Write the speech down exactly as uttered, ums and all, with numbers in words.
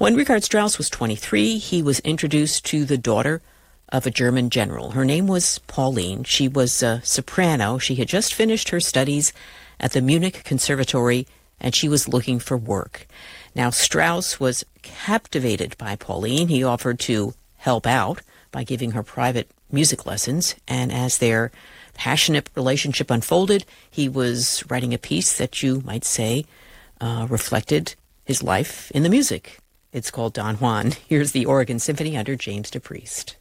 When Richard Strauss was twenty-three, he was introduced to the daughter of a German general. Her name was Pauline. She was a soprano. She had just finished her studies at the Munich Conservatory, and she was looking for work. Now, Strauss was captivated by Pauline. He offered to help out by giving her private music lessons, and as their passionate relationship unfolded, he was writing a piece that you might say uh, reflected his life in the music. It's called Don Juan. Here's the Oregon Symphony under James DePriest.